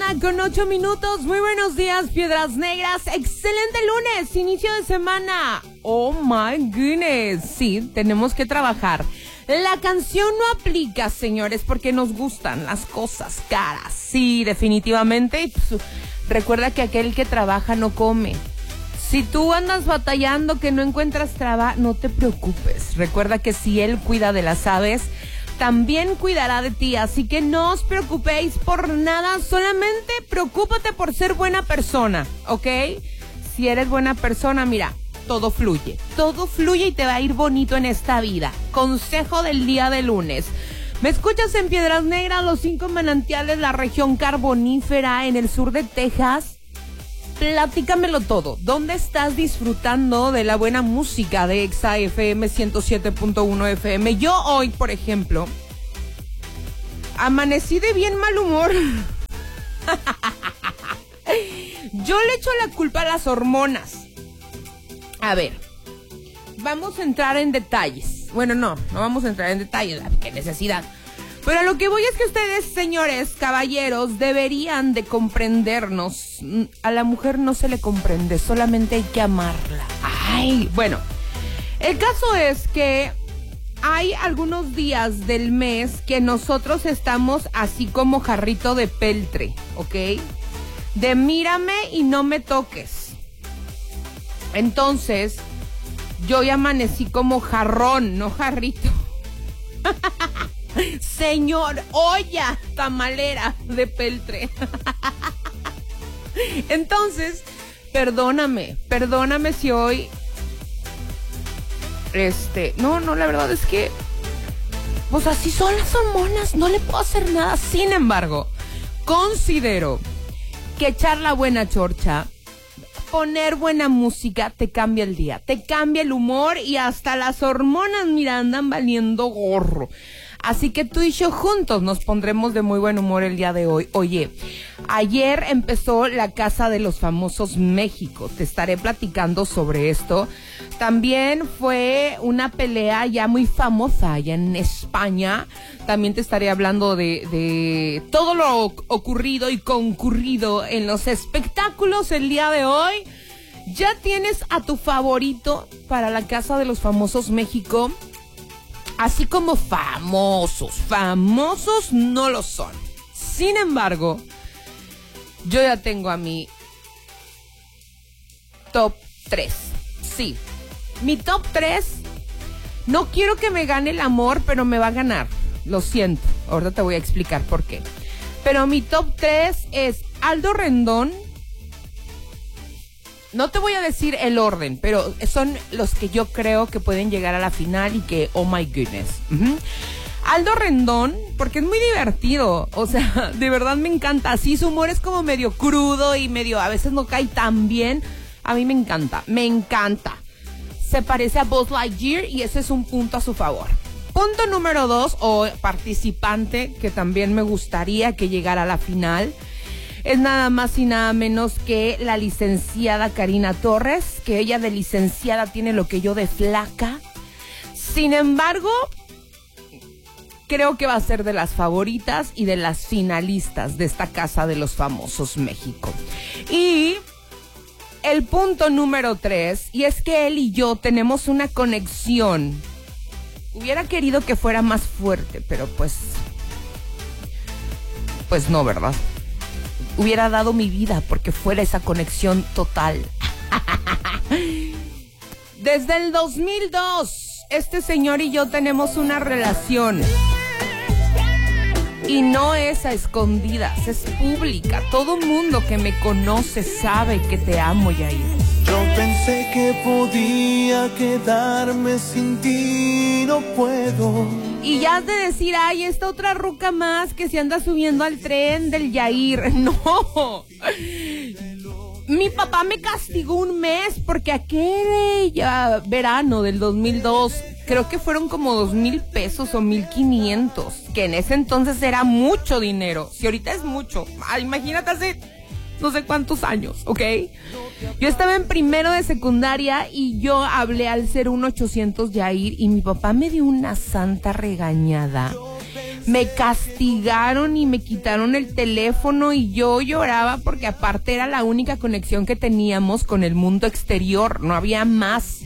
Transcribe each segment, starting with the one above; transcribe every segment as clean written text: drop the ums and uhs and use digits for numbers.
1:08. Muy buenos días, Piedras Negras. Excelente lunes, inicio de semana. Oh my goodness. Sí, tenemos que trabajar. La canción no aplica, señores, porque nos gustan las cosas caras. Sí, definitivamente. Y pues, recuerda que aquel que trabaja no come. Si tú andas batallando que no encuentras trabajo, no te preocupes. Recuerda que si él cuida de las aves, también cuidará de ti. Así que no os preocupéis por nada, solamente preocúpate por ser buena persona, ¿ok? Si eres buena persona, mira, todo fluye y te va a ir bonito en esta vida. Consejo del día de lunes. ¿Me escuchas en Piedras Negras, los 5 manantiales, la región carbonífera en el sur de Texas? Platícamelo todo. ¿Dónde estás disfrutando de la buena música de Exa FM 107.1 FM? Yo hoy, por ejemplo, amanecí de bien mal humor. Yo le echo la culpa a las hormonas. A ver, vamos a entrar en detalles. Bueno, no vamos a entrar en detalles. ¿Qué necesidad? Pero a lo que voy es que ustedes, señores, caballeros, deberían de comprendernos. A la mujer no se le comprende, solamente hay que amarla. Ay, bueno, el caso es que hay algunos días del mes que nosotros estamos así como jarrito de peltre, ¿ok? De mírame y no me toques. Entonces, yo ya amanecí como jarrón, no jarrito. Señor, olla tamalera de peltre. Entonces, perdóname si hoy no, la verdad es que pues así son las hormonas, no le puedo hacer nada. Sin embargo, considero que echar la buena chorcha, poner buena música, te cambia el día, te cambia el humor y hasta las hormonas, mira, andan valiendo gorro. Así que tú y yo juntos nos pondremos de muy buen humor el día de hoy. Oye, ayer empezó la Casa de los Famosos México. Te estaré platicando sobre esto. También fue una pelea ya muy famosa allá en España. También te estaré hablando de todo lo ocurrido y concurrido en los espectáculos el día de hoy. ¿Ya tienes a tu favorito para la Casa de los Famosos México? Así como famosos no lo son. Sin embargo, yo ya tengo a mi top 3. Sí, mi top 3, no quiero que me gane el amor, pero me va a ganar. Lo siento, ahorita te voy a explicar por qué. Pero mi top 3 es Aldo Rendón. No te voy a decir el orden, pero son los que yo creo que pueden llegar a la final y que, oh my goodness. Aldo Rendón, porque es muy divertido, o sea, de verdad me encanta. Así su humor es como medio crudo y medio, a veces no cae tan bien. A mí me encanta. Se parece a Buzz Lightyear y ese es un punto a su favor. Punto número 2, o participante que también me gustaría que llegara a la final, es nada más y nada menos que la licenciada Karina Torres, que ella de licenciada tiene lo que yo de flaca. Sin embargo, creo que va a ser de las favoritas y de las finalistas de esta Casa de los Famosos México. Y el punto número 3, y es que él y yo tenemos una conexión. Hubiera querido que fuera más fuerte, pero pues no, ¿verdad? Hubiera dado mi vida porque fuera esa conexión total. Desde el 2002, este señor y yo tenemos una relación. Y no es a escondidas, es pública. Todo mundo que me conoce sabe que te amo, Yair. Yo pensé que podía quedarme sin ti, no puedo. Y ya has de decir, ay, esta otra ruca más que se anda subiendo al tren del Yair. No. Mi papá me castigó un mes porque aquel verano del 2002, creo que fueron como 2,000 pesos o 1,500, que en ese entonces era mucho dinero. Si ahorita es mucho, imagínate hace no sé cuántos años, ¿ok? Yo estaba en primero de secundaria y yo hablé al 01800 Yair y mi papá me dio una santa regañada Me castigaron y me quitaron el teléfono y yo lloraba porque aparte era la única conexión que teníamos con el mundo exterior. No había más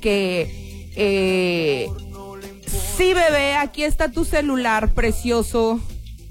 que... Sí, bebé, aquí está tu celular, precioso.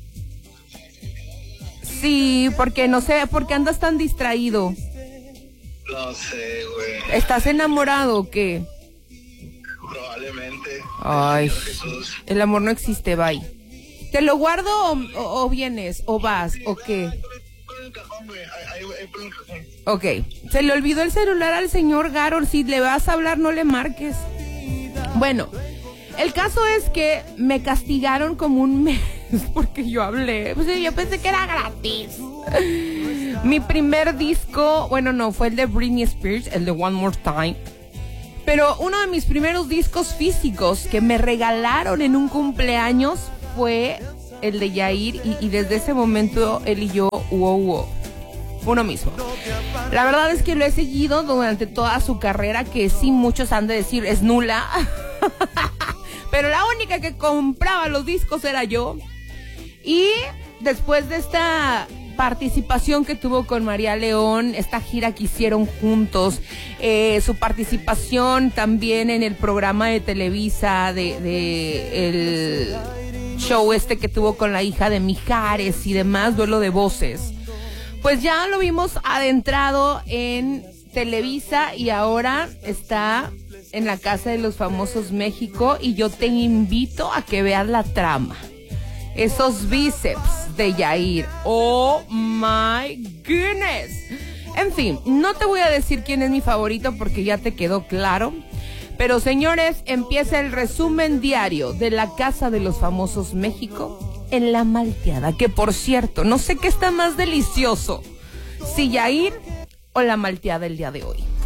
Sí, porque no sé, ¿por qué andas tan distraído? No sé, güey. ¿Estás enamorado o qué? Probablemente. Ay, Jesús. el amor no existe, bye. ¿Te lo guardo o vienes o vas o qué? Pon el cajón, güey. Ahí pon el cajón. Ok, se le olvidó el celular al señor Garol. Si le vas a hablar, no le marques. Bueno, el caso es que me castigaron como un mes porque yo hablé. Pues yo pensé que era gratis. Mi primer disco, bueno, no, fue el de Britney Spears, el de One More Time. Pero uno de mis primeros discos físicos que me regalaron en un cumpleaños fue el de Yair y desde ese momento él y yo, uno mismo. La verdad es que lo he seguido durante toda su carrera, que sí muchos han de decir es nula. Pero la única que compraba los discos era yo. Y después de esta participación que tuvo con María León, esta gira que hicieron juntos, su participación también en el programa de Televisa el show que tuvo con la hija de Mijares y demás, Duelo de Voces, pues ya lo vimos adentrado en Televisa y ahora está en la Casa de los Famosos México y yo te invito a que veas la trama. Esos bíceps de Yair. Oh my goodness. En fin, no te voy a decir quién es mi favorito porque ya te quedó claro. Pero señores, empieza el resumen diario de la Casa de los Famosos México en La Malteada. Que por cierto, no sé qué está más delicioso, si Yair o La Malteada el día de hoy.